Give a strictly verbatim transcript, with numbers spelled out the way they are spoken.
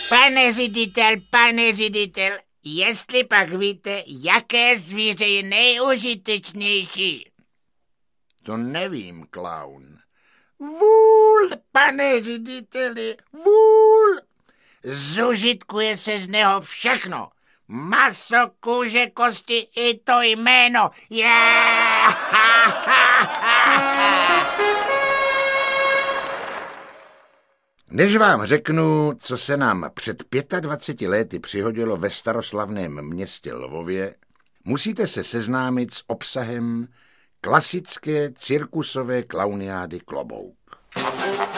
Pane ředitel, pane ředitel, jestli pak víte, jaké zvíře je nejužitečnější? To nevím, klaun. Vůl, pane řediteli, vůl. Zužitkuje se z něho všechno. Maso, kůže, kosti i to jméno. Yeah! Než vám řeknu, co se nám před dvaceti pěti lety přihodilo ve staroslavném městě Lvově, musíte se seznámit s obsahem klasické cirkusové klauniády Klobouk.